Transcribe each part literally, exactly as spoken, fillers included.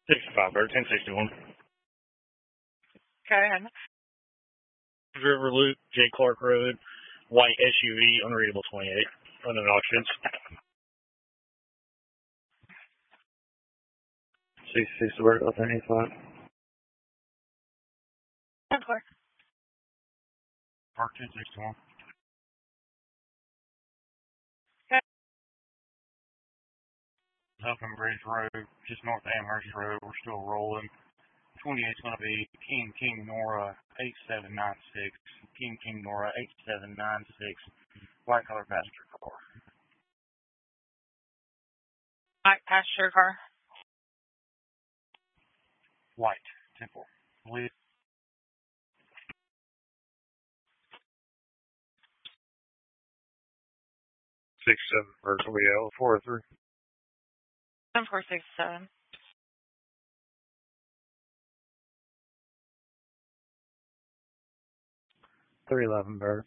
sixty-five, Bird, ten sixty-one. Go ahead. River Loop, J. Clark Road, white S U V, unreadable twenty-eight, running auctions. sixty-six, Bird, ten eighty-five. ten four. Park ten sixty-one. Okay. Huffman Bridge Road, just north of Amherst Road, we're still rolling. twenty-eight's going to be King King Nora eight seven nine six. King King Nora eight seven nine six. White color passenger car. White passenger car. White. Temple. Lead. Six seven First Wheel four three. Ten four six seven. Three eleven Bird.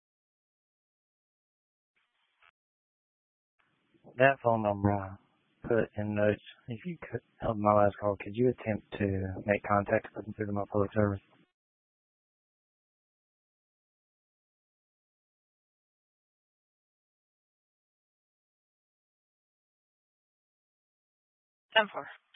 That phone number I put in notes. If you could help my last call, could you attempt to make contact with them through my public service? ten four.